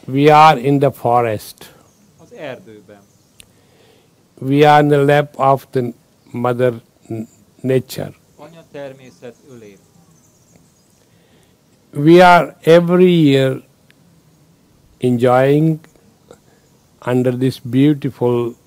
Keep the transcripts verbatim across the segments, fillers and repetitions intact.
We are in the forest. Az erdőben. We are in the lap of the mother nature. Anya természet ölén. We are every year enjoying under these beautiful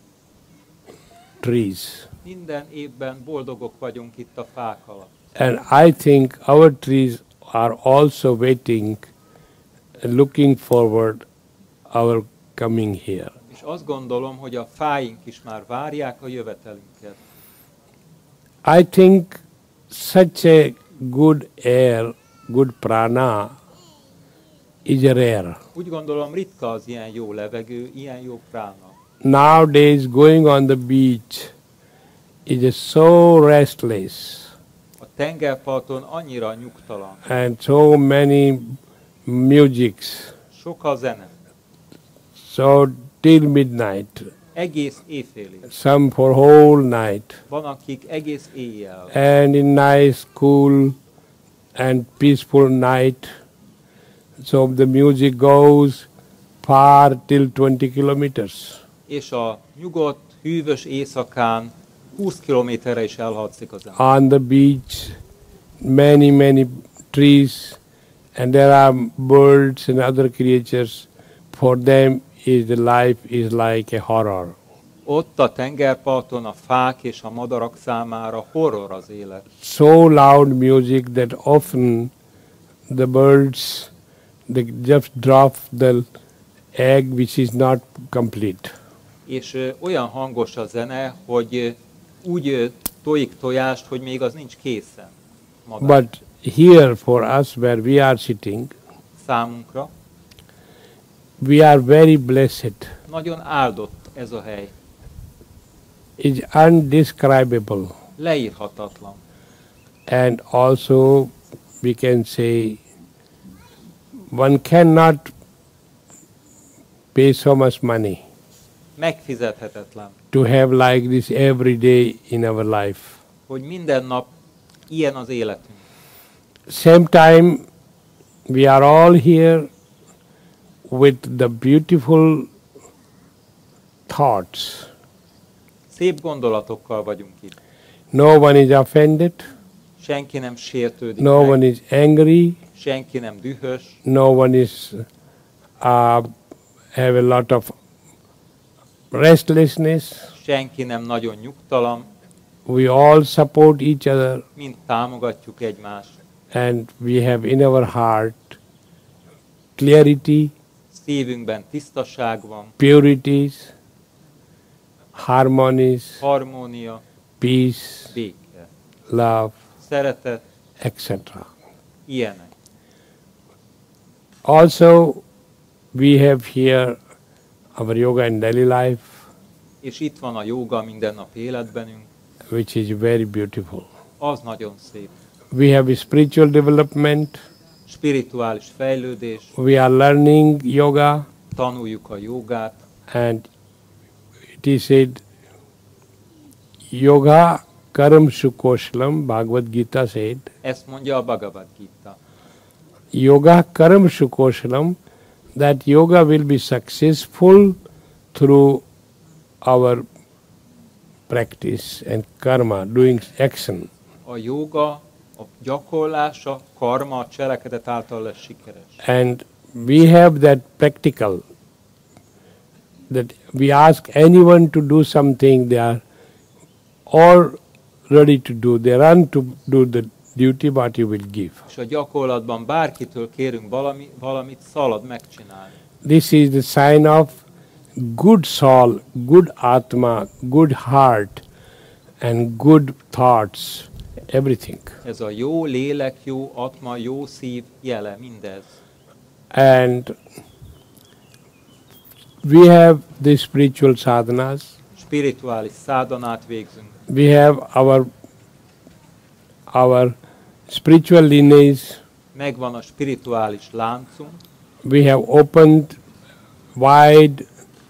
trees. Minden évben boldogok vagyunk itt a fák alatt. And I think our trees are also waiting, looking forward our coming here. És azt gondolom, hogy a fáink is már várják a jövetelünket. I think such a good air, good prana is rare. Úgy gondolom, ritka az ilyen jó levegő, ilyen jó prána. Nowadays going on the beach is so restless. A tengerparton annyira nyugtalan. And so many musics. Sok a zene. So till midnight. Egész éjfélig. Some for whole night. Van, akik egész éjjel. And in nice, cool and peaceful night. So the music goes far till twenty kilometers. És a nyugodt, hűvös éjszakán húsz kilométerre is elhadszik a zene. On the beach, many, many trees, and there are birds and other creatures. For them, is the life is like a horror. Ott a tengerparton a fák és a madarak számára horror az élet. So loud music that often the birds they just drop the egg which is not complete. És ö, olyan hangos a zene, hogy ö, úgy ö, tojik tojást, hogy még az nincs készen. Madár. But here for us where we are sitting, Számunkra we are very blessed. nagyon áldott ez a hely. It's undescribable. Leírhatatlan. And also we can say one cannot pay so much money Megfizethetetlen, to have like this every day in our life. hogy minden nap ilyen az életünk. Same time we are all here with the beautiful thoughts. Szép gondolatokkal vagyunk itt. No one is offended, Senki nem sértődik no meg, one is angry, senki nem dühös, no one is uh, have a lot of restlessness. senki nem nagyon nyugtalan, We all support each other, mind támogatjuk egymást. and we have in our heart clarity, Szívünkben tisztaság van, purities, harmonies, harmónia, peace, béke, love, szeretet, et cetera. ilyenek. Also, we have here our yoga in daily life, És itt van a jóga mindennapi életbenünk, which is very beautiful. az nagyon szép. We have spiritual development. Spirituális fejlődés, We are learning yoga, tanuljuk a jogát, and it is said, yoga karam sukoslam, Bhagavad Gita said, ezt mondja a Bhagavad Gita. yoga karam sukoslam, that yoga will be successful through our practice and karma, doing action. A jóga, a gyakorlása, karma, a cselekedet által lesz sikeres. And we have that practical, that we ask anyone to do something, they are all ready to do. They run to do the duty what you will give. És a gyakorlatban bárkitől kérünk valami, valamit, szalad megcsinálni. This is the sign of good soul, good atma, good heart, and good thoughts, everything. Ez a jó lélek, jó atma, jó szív jele, mindez. And we have the spiritual sadhanas. Spirituális szádanát végzünk. We have our our spiritual lineage. Megvan a spirituális láncunk. We have opened wide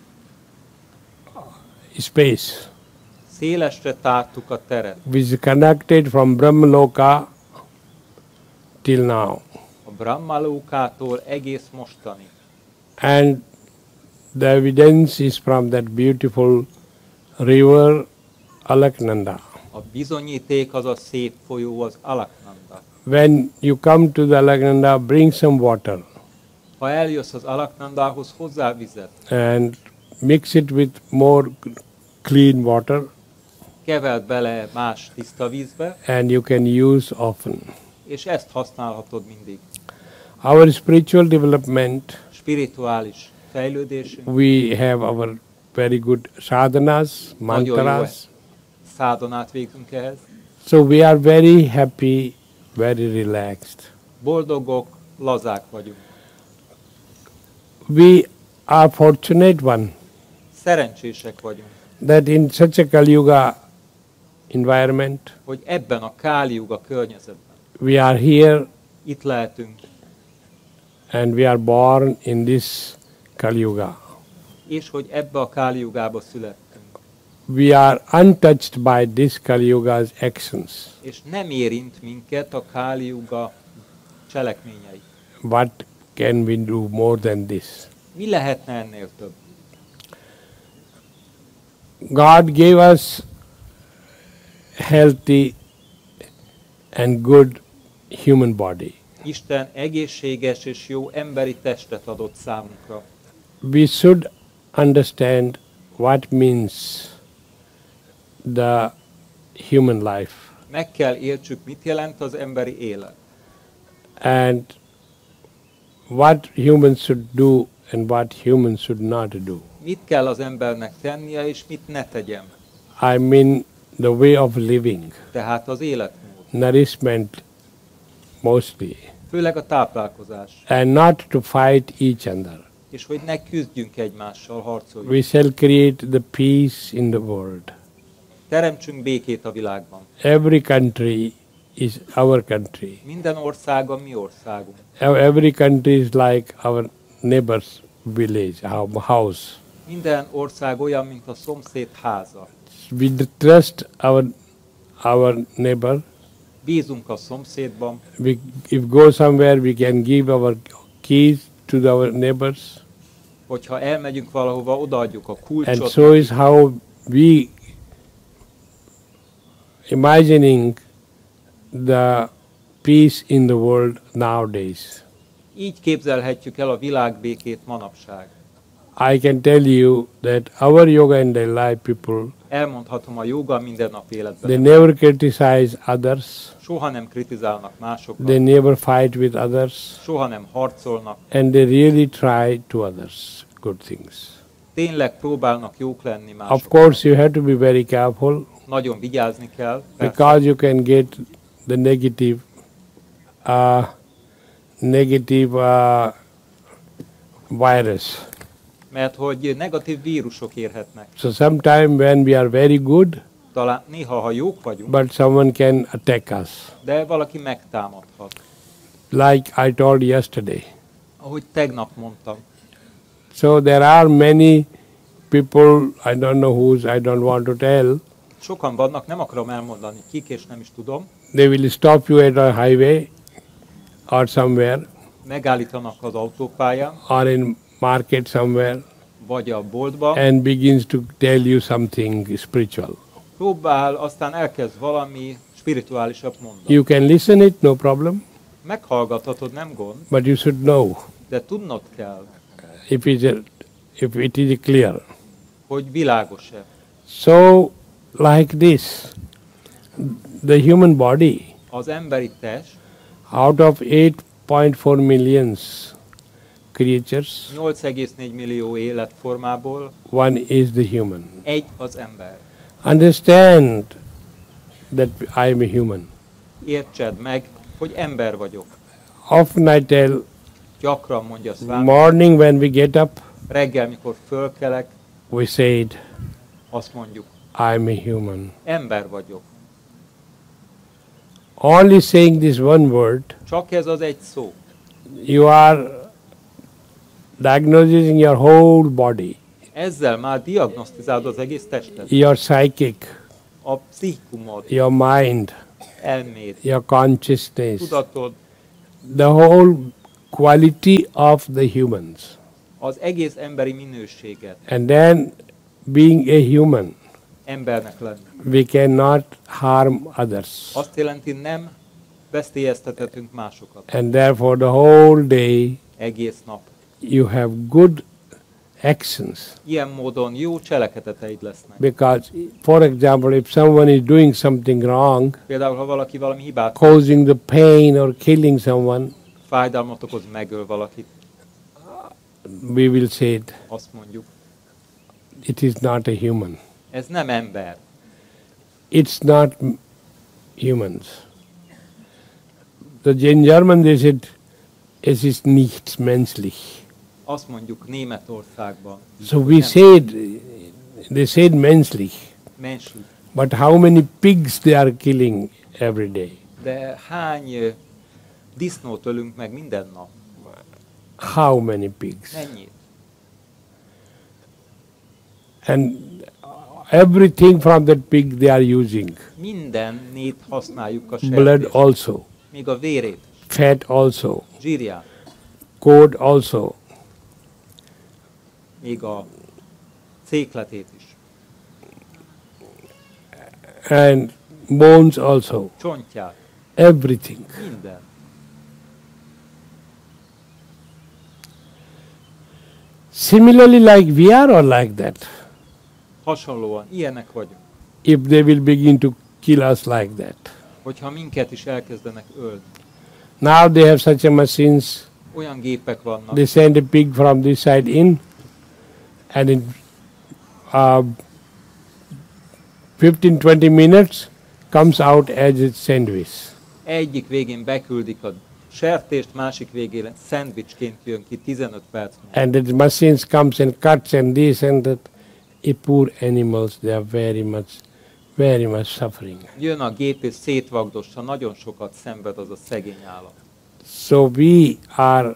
space, Szélesre tártuk a teret. which is connected from Brahmaloka till now. A Brahmalókától egész mostani. And the evidence is from that beautiful river Alaknanda. A bizonyíték az a szép folyó, az Alaknanda. When you come to the Alaknanda, bring some water Ha eljössz az Alaknandához, hozzá vizet, and mix it with more clean water, keveld bele más tiszta vízbe, and you can use often. és ezt használhatod mindig. Our spiritual development, Spirituális fejlődésünk, we have our very good sadhanas, nagyon jó mantras. szádonát végzünk ehhez. So we are very happy, very relaxed. Boldogok, lazák vagyunk. We are fortunate one Szerencsések vagyunk, that in such a Kali Yuga environment, hogy ebben a Káli Juga környezetben we are here itt lehetünk, and we are born in this Kali Yuga. és hogy ebbe a Káli Jugába születtünk. We are untouched by this Kali Yuga's actions. És nem érint minket a Káli Juga cselekményei. What can we do more than this? Mi lehetne ennél több? God gave us healthy and good human body. Isten egészséges és jó emberi testet adott számunkra. We should understand what means the human life Meg kell értsük, mit jelent az emberi élet. and what humans should do and what humans should not do. Mit kell az embernek tennie, és mit ne tegyen. I mean the way of living, Tehát az életmód. nourishment mostly, Főleg a táplálkozás. and not to fight each other. És hogy ne küzdjünk egymással, harcoljunk. We shall create the peace in the world. Teremtsünk békét a világban. Every country is our country. Minden ország a mi országunk. Every country is like our neighbor's village, our house. Minden ország olyan, mint a szomszéd háza. We trust our our neighbor. Bízunk a szomszédban, We, if go somewhere, we can give our keys to the, our neighbors. hogyha elmegyünk valahova, odaadjuk a And kulcsot. so is how we imagining the peace in the world nowadays. Így képzelhetjük el a világbékét manapság. I can tell you that our yoga and daily life people, Elmondhatom a joga mindennapi they életben. never criticize others, Soha nem kritizálnak they másokat, never fight with others, soha nem harcolnak, and they really try to others good things. tényleg próbálnak jók lenni Of mások. course, you have to be very careful Nagyon vigyázni kell, persze, because you can get the negative, uh, negative uh, virus. mert hogy negatív vírusok érhetnek. So sometime when we are very good, Talán néha, ha jók vagyunk, but someone can attack us. de valaki megtámadhat. Like I told yesterday. Ahogy tegnap mondtam. So there are many people, I don't know whose, I don't want to tell, Sokan vannak, nem akarom elmondani kik, és nem is tudom, they will stop you at a highway or somewhere megállítanak az autópályán, or in market somewhere vagy a boltban, and begins to tell you something spiritual. próbál, aztán elkezd valami spirituálisabb mondani. You can listen it, no problem, Meghallgathatod, nem gond, but you should know de tudnod kell, if it is, if it is clear. hogy világos-e. So, like this, the human body, Az emberi test out of eight point four millions creatures, nyolc egész négy millió életformából one is the human. egy az ember. Understand that I am a human. Értsed meg, hogy ember vagyok. Often I tell, Gyakran mondja Swami, morning when we get up, reggel, mikor fölkelek, we said, azt mondjuk, I am a human. ember vagyok. Only saying this one word, Csak ez az egy szó. you are diagnosing your whole body, Ezzel már diagnosztizálod az egész testet. your psychic, A pszichikumod, your mind, elméd, your consciousness, tudatod, the whole quality of the humans. az egész emberi minőséget, And then, being a human, embernek lenni. we cannot harm others. Azt jelenti, nem veszélyeztethetünk másokat. And therefore, the whole day, Egész nap. you have good actions. Ilyen módon jó cselekedeteid lesznek. Because, for example, if someone is doing something wrong, Például, ha valaki valami hibát, causing the pain or killing someone, fájdalmat okoz, megöl valakit, we will say it, azt mondjuk, it is not a human. ez nem ember. It's not m- humans. The in German they said, es ist nicht menschlich. Azt mondjuk Németországban. So we nem said, they said menschlich, menschlich. but how many pigs they are killing every day? De hány ö, disznót ölünk meg minden nap? How many pigs? Mennyit? And everything from that pig they are using. Mindennét használjuk a Blood sertést. also, Még a vérét, fat also, zsírját, coat also, még a cékletét is, and bones also, csontját, everything. minden. Similarly, like we are all like that. Hasonlóan ilyenek vagyunk. If they will begin to kill us like that. Hogyha minket is elkezdenek ölni. Now they have such a machines, Olyan gépek vannak, they send a pig from this side in, and in uh, fifteen to twenty minutes comes out as a sandwich. egyik végén beküldik a sertést, másik végén szendvicsként jön ki tizenöt perc múlva. And the machines comes and cuts and this and that. A poor animals, they are very much, very much suffering. Jön a gép és szétvagdossa, nagyon sokat szenved az a szegény állat. So we are,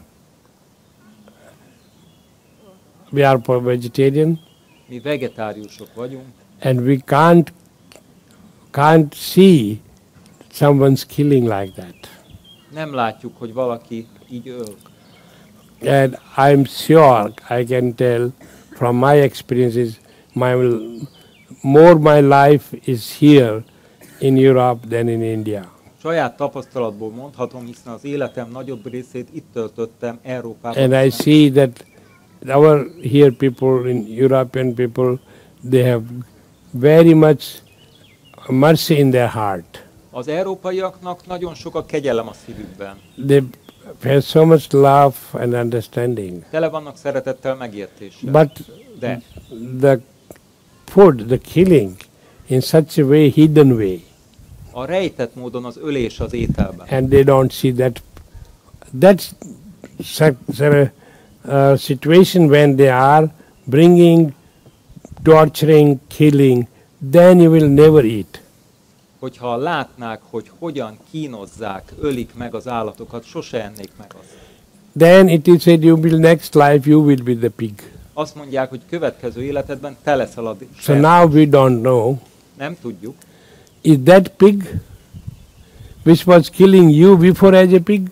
we are for vegetarian, Mi vegetáriusok vagyunk, and we can't, can't see someone's killing like that. nem látjuk, hogy valaki így öl. And I'm sure I can tell from my experiences, my more my life is here in Europe than in India. Saját tapasztalatból mondhatom, hiszen az életem nagyobb részét itt töltöttem Európában. And I see that our here people, in European people, they have very much mercy in their heart. Az európaiaknak nagyon sok a kegyelem a szívükben. They have so much love and understanding. Tele vannak szeretettel, megértéssel. But De the food, the killing, in such a way, hidden way, a rejtett módon az ölés az ételben. and they don't see that. That's such a uh, situation when they are bringing, torturing, killing, then you will never eat. Hogyha látnák, hogy hogyan kínozzák, ölik meg az állatokat, sose ennék meg azt. Then it is said, you will next life, you will be the pig. Azt mondják, hogy következő életedben te leszel a So sertés. now we don't know, Nem tudjuk. is that pig which was killing you before as a pig?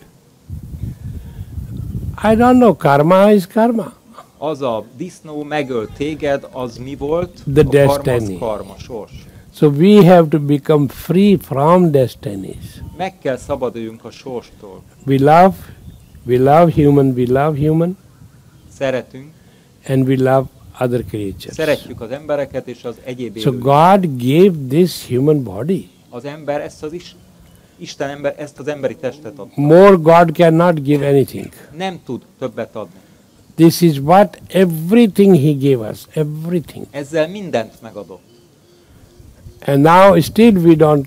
I don't know, karma is karma. Az a disznó megölt téged, az mi volt? The a karma az destiny. karma, sors. So we have to become free from destinies. Meg kell szabaduljunk a sorstól. We love, we love human, we love human, Szeretünk, and we love other creatures. szeretjük az embereket és az egyéb So élőket. God gave this human body. Az ember ezt az is, Isten ember ezt az emberi testet ad. More God cannot give anything. Nem tud többet adni. This is what everything He gave us, everything. Ezzel mindent megadott. And now still we don't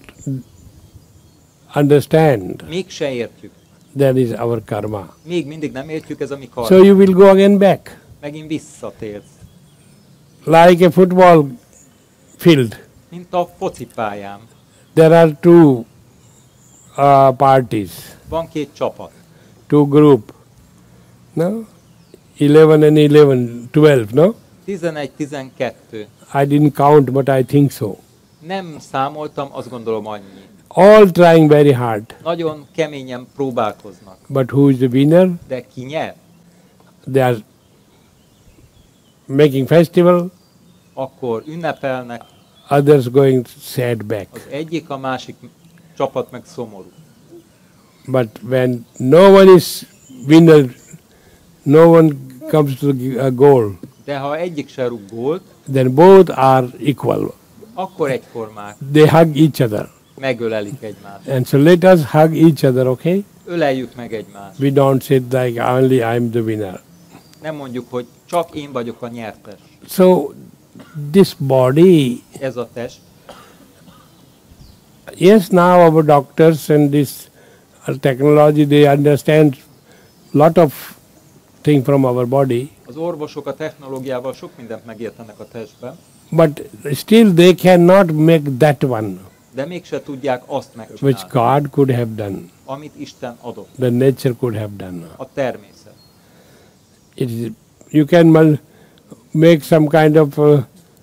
understand Mégse értjük. that is our karma. Még mindig nem értjük, ez a mi So karma. you will go again back. Megint visszatérsz. Like a football field. Mint a focipályán. There are two uh, parties, Van két csapat. two group. No? eleven and eleven, twelve, no? tizenegy tizenkettő. I didn't count, but I think so. Nem számoltam, azt gondolom annyi. All trying very hard. Nagyon keményen próbálkoznak. But who is the winner? De ki nyer? They are making festival, akkor ünnepelnek, others going sad back. az egyik, a másik csapat meg szomorú. But when no one is winner, no one comes to a goal, De ha egyik se rúg gólt, then both are equal. akkor egyformák, They hug each other. megölelik egymást. And so let us hug each other, okay? Öleljük meg egymást. We don't say like only I'm the winner. Nem mondjuk, hogy csak én vagyok a nyertes. So this body, Ez a test. yes, now our doctors and this uh, technology, they understand lot of thing from our body, Az orvosok a technológiával sok mindent megértenek a testben, but still they cannot make that one de mégse tudják azt which megcsinálni, God could have done, amit Isten adott, the nature could have done. a természet. It is, you can mul- make some kind of uh,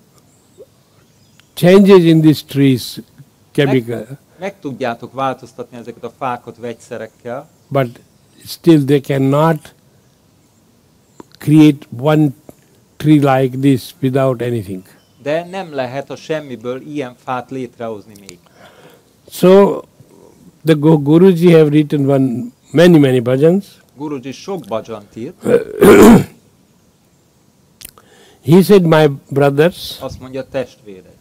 changes in these trees, chemical, Meg tudjátok változtatni ezeket a fákat vegyszerekkel, but still they cannot create one tree like this without anything. de nem lehet a semmiből ilyen fát létrehozni még. So the Gu- Guruji have written one many many bhajans. Guruji sok bhajant írt, He said, my brothers, azt mondja, testvérek.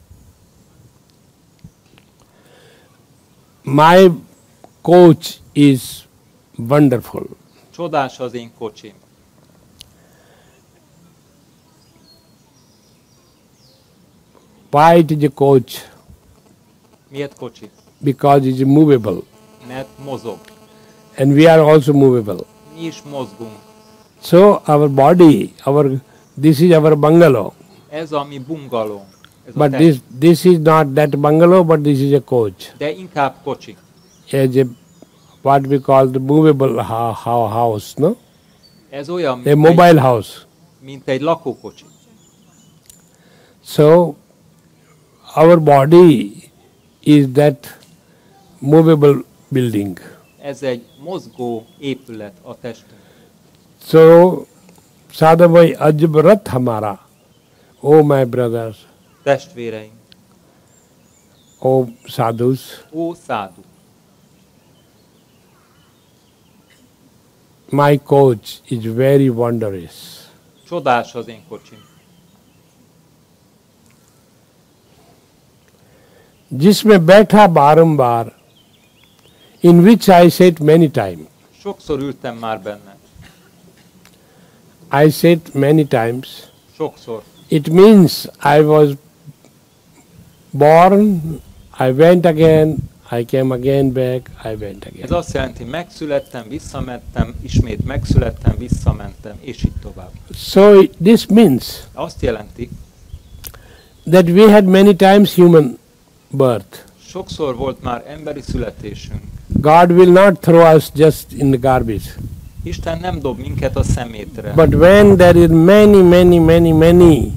my coach is wonderful. Csodás az én kocsim. Why it is a coach? Miért kocsi? Because it is movable, Mert mozog. and we are also movable. Mi is mozgunk. So our body, our this is our bungalow, Ez a mi bungalónk. Ez a but test. this this is not that bungalow, but this is a coach. De inkább kocsi. As a what we call the movable ha- ha- house, no? Ez olyan, A mint mobile egy, house. mint egy lakókocsi. So our body is that movable building. Ez egy mozgó épület a testünk. So Sadhavai Ajab Rath Hamara, oh my brothers, Testvéreink, oh sadhus, ó szádu, my coach is very wondrous. csodás az én kocsim. जिसमें बैठा बारंबार, in which I sat many times. Sokszor ültem már benne. I sat many times. Sokszor. It means I was born, I went again, I came again back, I went Ez again. azt jelenti, megszülettem, visszamentem, ismét megszülettem, visszamentem, és így tovább. So it- this means Azt jelenti, that we had many times human birth. sokszor volt már emberi születésünk. God will not throw us just in the garbage. Isten nem dob minket a szemétre. But when there is many, many, many, many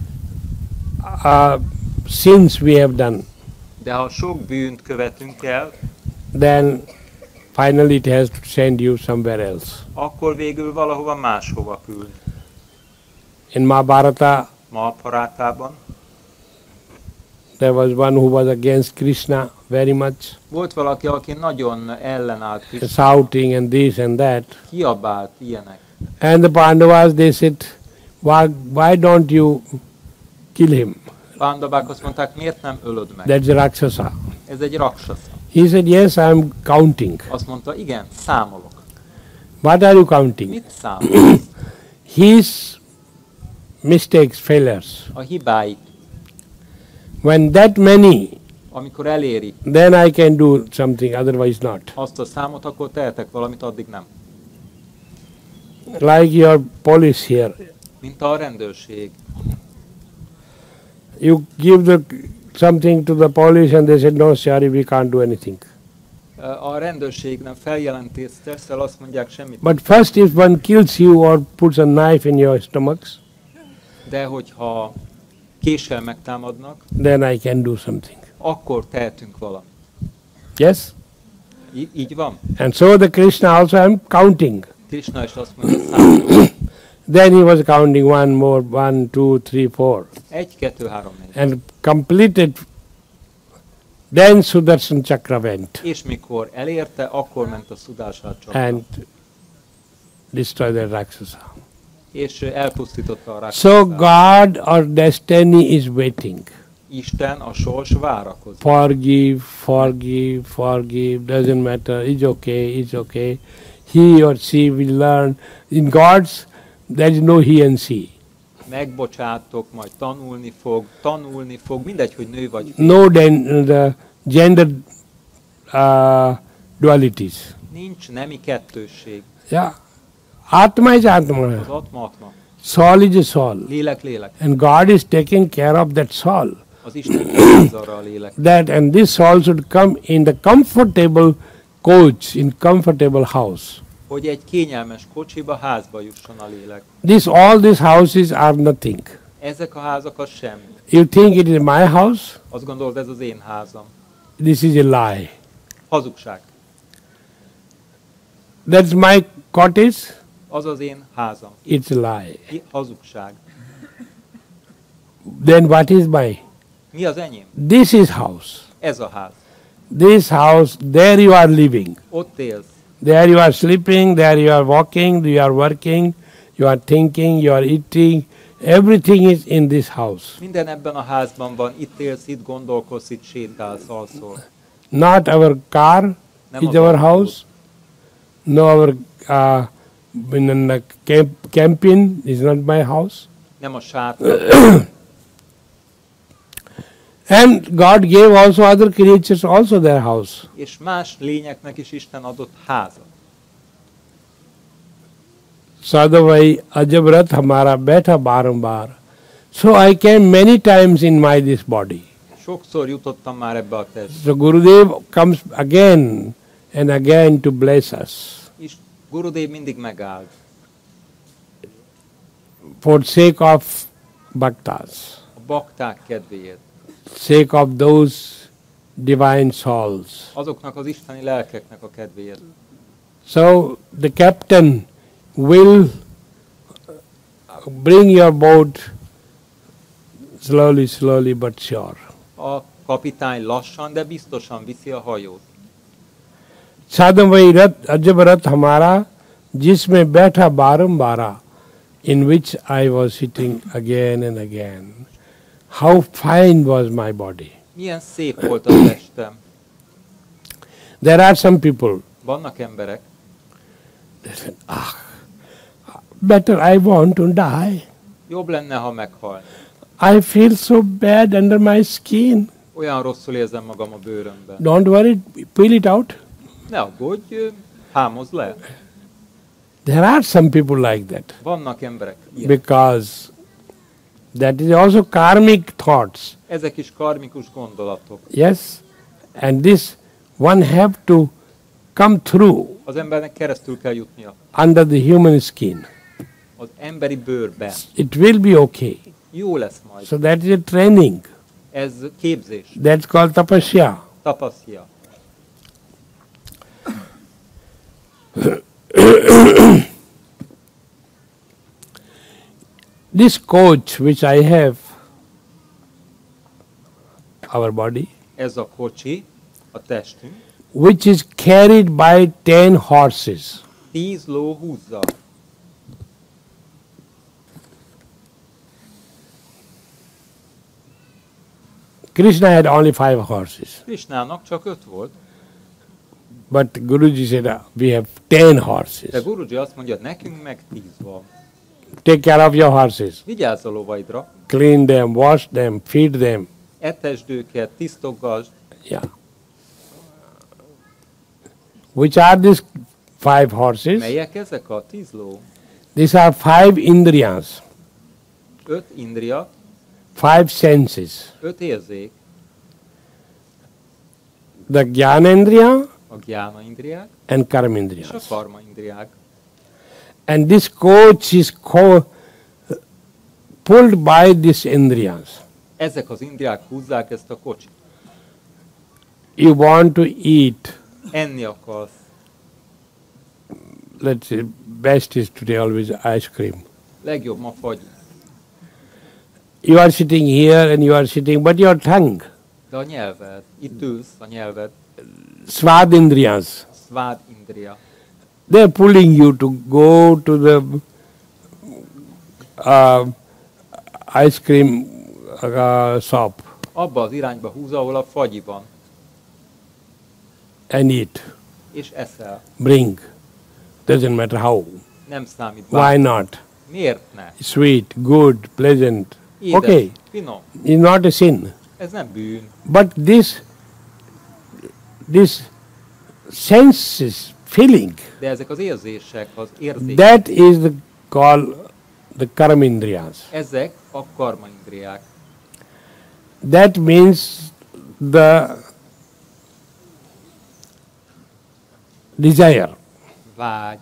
uh, sins we have done, De ha sok bűnt követünk el, then finally it has to send you somewhere else. akkor végül valahova máshova küld. In Mahabharata, Mahabharátában there was one who was against Krishna very much, volt valaki, aki nagyon ellenállt Krishna, shouting and this and that. kiabált ilyenek. And the Pandavas, they said, why, why don't you kill him? Pándavák azt mondták, miért nem ölöd meg? That's a Rakshasa. Ez egy raksasa. He said, yes, I am counting. Azt mondta, igen, számolok. What are you counting? Mit számolsz? His mistakes, failures. A hibáit. When that many, Amikor eléri then I can do something, otherwise not. azt a számot, akkor tehetek valamit, addig nem. Like your police here. Mint a rendőrség. You give the something to the police and they said, no, sorry, we can't do anything. A rendőrségnek feljelentést teszel, azt mondják, semmit. But first, if one kills you or puts a knife in your stomachs, De hogyha késsel megtámadnak, then I can do something. akkor tehetünk valamit. Yes? Í- így van? And so the Krishna also, I'm counting. Krishna is azt mondja, számolok. Then he was counting one more, one, two, three, four. Egy, kettő, három, négy. And completed. Then Sudarshan Chakra went És mikor elérte, akkor ment a Sudarshan Chakra. and destroyed the Rakshasa. És elpusztította a So rákosát. God or destiny is waiting. Isten, a sors várakozik. Forgive, forgive, forgive, doesn't matter, it's okay, it's okay. He or she will learn. In God's, there is no he and she. Megbocsátok, majd tanulni fog, tanulni fog, mindegy, hogy nő vagy férfi. No den- the gender uh, dualities. Nincs nemi kettősség. Yeah. Atma is Az Atma. atma, atma. Soul is a soul. Lélek, lélek. And God is taking care of that soul. Az Isten vigyáz arra a lélek. That and this soul should come in the comfortable coach, in comfortable house. Hogy egy kényelmes kocsiba, házba jusson a lélek. This all these houses are nothing. Ezek a házak az semmi. You think it is my house? Azt gondolod, ez az én házam. This is a lie. Hazugság. That's my cottage? Az az én házam. It's a lie. I- Hazugság. Then what is my? Mi az enyém? This is house. Ez a ház. This house, there you are living. Ott élsz. There you are sleeping, there you are walking, you are working, you are thinking, you are eating. Everything is in this house. Minden ebben a házban van. Itt élsz, itt gondolkozz, itt sétálsz, alszol. Not our car Nem is az our autó. house. No, our uh, in the camp, camping is not my house. Nem a sátor. And God gave also other creatures also their house. És más lényeknek is Isten adott házat. Sadhavai ajabrat hamara betha barambar. So I came many times in my this body. Sokszor jutottam már ebbe a testbe. So Gurudev comes again and again to bless us. És Gurudev mindig megállt. For sake of bhaktas, A bakták kedvéért. sake of those divine souls. Azoknak az isteni lelkeknek a kedvéért. So the captain will bring your boat slowly, slowly but sure. A kapitány lassan, de biztosan viszi a hajót. साधन वही रथ अजब रथ हमारा जिसमें बैठा बारंबारा in which I was sitting again and again. How fine was my body. Milyen szép volt a testem. There are some people, Vannak emberek, better I want to die. jobb lenne, ha meghal. I feel so bad under my skin. Olyan rosszul érzem magam a bőrömben. Don't worry, peel it out. Ne aggódj, hámozd le. There are some people like that Vannak emberek ilyen. because that is also karmic thoughts. Ezek is karmikus gondolatok. Yes? And this one have to come through Az embernek keresztül kell jutnia under the human skin. az emberi bőrben. It will be okay. Jó lesz majd. So that is a training. Ez képzés. That's called tapasya. Tapasztja. This coach which I have, our body, Ez a kocsi, a testünk, which is carried by ten horses. tíz ló húzza. Krishna had only five horses. Krisnának csak öt volt, But Guruji said, "Ah, we have ten de horses. Guruji azt mondja, nekünk meg tíz van. Take care of your horses. Vigyázz a lovaidra, Clean them, wash them, feed them. etesd őket, tisztogasd. Yeah. Which are these five horses? Melyek ezek a tíz ló? These are five indriyas, Öt indria, five senses. öt érzék, The Jnanendriya a gyána indriák and és a Karmendriyas. karma indriák. And this coach is co- pulled by these indriyas. Ezek az indriák húzzák ezt a kocsit. You want to eat, Enni akarsz. let's say, best is today always ice cream. Legjobb ma fagy. You are sitting here and you are sitting, but your tongue, De a nyelved, itt ülsz, a nyelved, Svadindriyas, Svád Indriya, they are pulling you to go to the uh, ice cream uh, shop abba az irányba húz, ahol a fagyi van, and eat, és eszel. bring. Doesn't matter how. Nem számít. Why bármi. not? Miért ne? Sweet, good, pleasant. Édes, Okay, finom. it's not a sin. Ez nem bűn. But this, this senses, feeling, De ezek az érzések, az érzések, that is the call the karmindriyas. ezek a karma indriák. That means the desire. Vágy.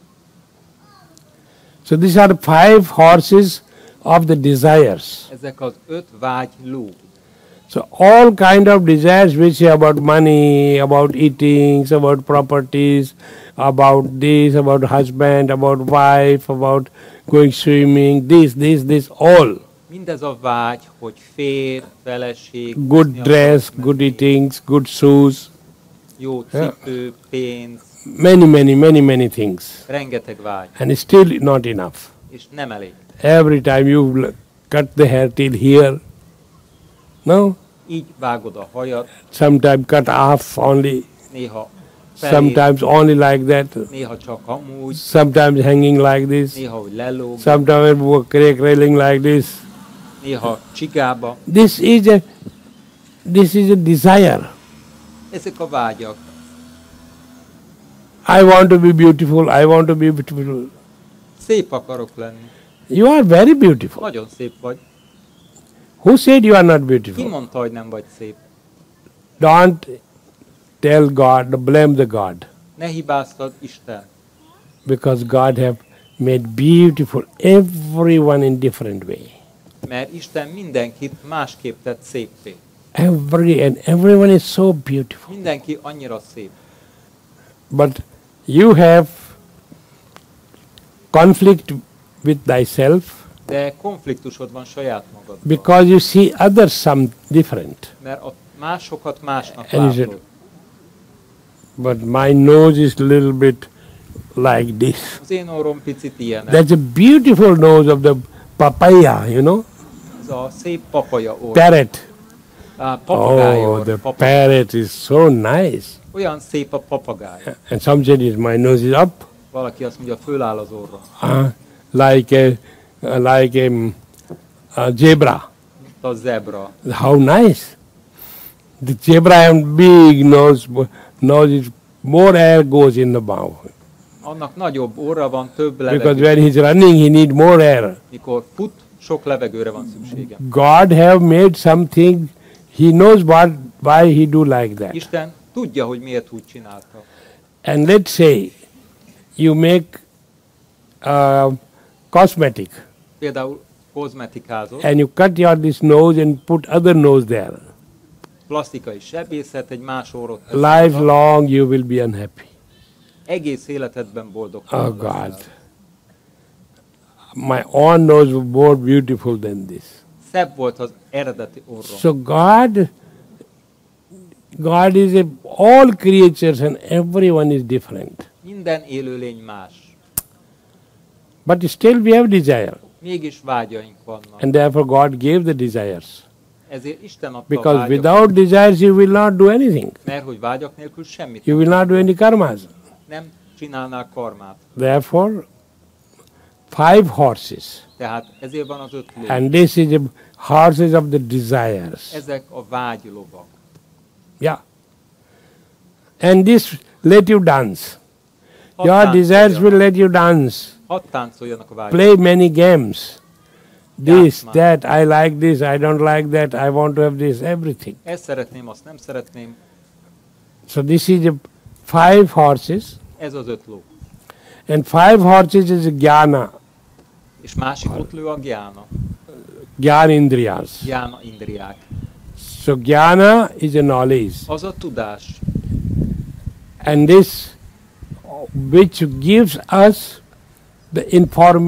So these are five horses of the desires. Ezek az öt vágy ló. So all kind of desires which are about money, about eatings, about properties, about this, about husband, about wife, about going swimming, this, this, this, all. Mindez a vágy, hogy férj, feleség, Good úszni dress, akarsz good menni, eatings, good shoes, jó Yeah. cipő, pénz, many, many, many, many things. rengeteg vágy, And it's still not enough. és nem elég. Every time you l- cut the hair till here, no? Így vágod a hajat, Sometimes cut off only, néha felé, sometimes only like that, néha csak amúgy, sometimes hanging like this, néha hogy lelóg, sometimes crack railing like this. néha csigába. This is a this is a desire. Ezek a vágyak. I want to be beautiful, I want to be beautiful. Szép akarok lenni. You are very beautiful. Nagyon szép vagy. Who said you are not Ki beautiful? mondta, hogy nem vagy szép? Don't tell God, blame the God. Ne hibáztad Isten. Because God have made beautiful everyone in different way. Mert Isten mindenkit másképp tett szépé. Every and everyone is so beautiful. Mindenki annyira szép. But you have conflict with thyself De konfliktusod van saját magaddal. because you see others some different. Mert a másokat másnak And is it- látod. But my nose is a little bit like this. Az én orrom picit ilyen. That's a beautiful nose of the papaya, you know, Ez a szép papaja orr. parrot. Á, papagáj Oh, orr. the papagáj. parrot is so nice. Olyan szép a papagáj. And some said is my nose is up, Valaki azt mondja, föláll az orra. uh, like a uh, like a, um, a zebra. A zebra. How nice! The zebra have big nose. Nose is more air goes in the mouth Annak nagyobb orra van, több because levegő. when he's running, he need more air. Mikor fut, sok levegőre van szüksége. God have made something. He knows what why he do like that. Isten tudja, hogy miért úgy csinálta. And let's say you make uh, cosmetic Például kozmetikázol, and you cut your this nose and put other nose there. plastikai sebészet, egy más orrot teszel oda. Lifelong you will be unhappy. Egész életedben boldog. Oh God. My own nose was more beautiful than this. Szebb volt az eredeti orrom. So God, God is a, all creatures and everyone is different. Minden élőlény más. But still we have desire. Mégis vágyaink vannak. And therefore God gave the desires. Ezért Isten adta a Because vágyakat. without desires you will not do anything. Mert hogy vágyak nélkül semmit You will not do any karmas. nem csinálnál karmát. Therefore, five horses. Tehát ezért van az öt ló. And this is the horses of the desires. Ezek a vágylovak. Yeah. And this let you dance. Hadd Your desires táncoljanak. will let you dance. Hadd táncoljanak a vágyak. Play many games. This, Játszma. that, I like this, I don't like that, I want to have this, everything. Ezt szeretném, azt nem szeretném. So this is the five horses. Ez az öt ló. And five horses is jnana, És másik ott lő a gyána. jnana indriyas. Gyána indriák. So jnana is a knowledge. Az a tudás. And this which gives us the information